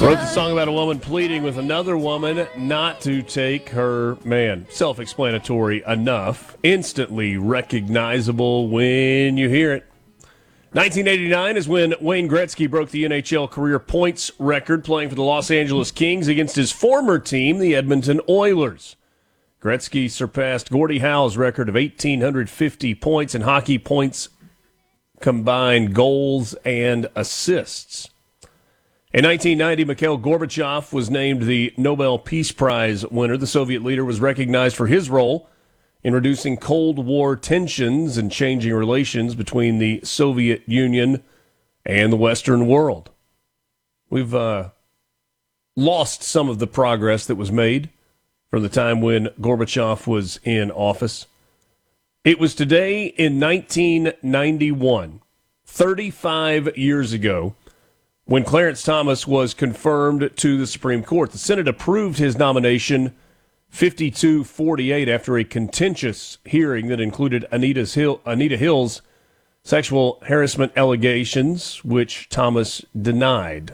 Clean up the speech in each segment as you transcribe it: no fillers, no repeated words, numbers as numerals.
Wrote the song about a woman pleading with another woman not to take her man. Self-explanatory enough. Instantly recognizable when you hear it. 1989 is when Wayne Gretzky broke the NHL career points record playing for the Los Angeles Kings against his former team, the Edmonton Oilers. Gretzky surpassed Gordie Howe's record of 1,850 points in hockey points, combined goals and assists. In 1990, Mikhail Gorbachev was named the Nobel Peace Prize winner. The Soviet leader was recognized for his role in reducing Cold War tensions and changing relations between the Soviet Union and the Western world. We've lost some of the progress that was made from the time when Gorbachev was in office. It was today in 1991, 35 years ago, when Clarence Thomas was confirmed to the Supreme Court. The Senate approved his nomination 52-48 after a contentious hearing that included Anita Hill's sexual harassment allegations, which Thomas denied.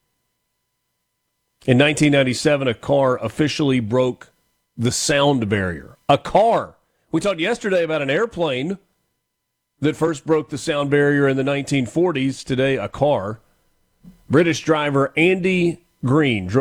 In 1997, a car officially broke the sound barrier. A car. We talked yesterday about an airplane that first broke the sound barrier in the 1940s. Today, a car. British driver Andy Green drove